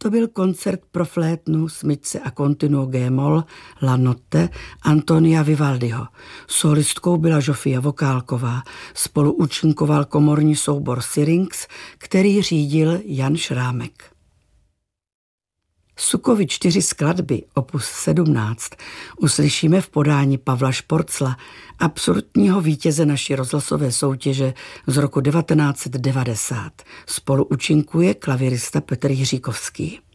To byl koncert pro flétnu, smyčce a continuo G-moll La Notte Antonia Vivaldiho. Solistkou byla Žofia Vokálková, spolu účinkoval komorní soubor Syrinx, který řídil Jan Šrámek. Sukovi 4 skladby, opus 17, uslyšíme v podání Pavla Šporcla, absolutního vítěze naší rozhlasové soutěže z roku 1990. Spolu účinkuje klavirista Petr Jiříkovský.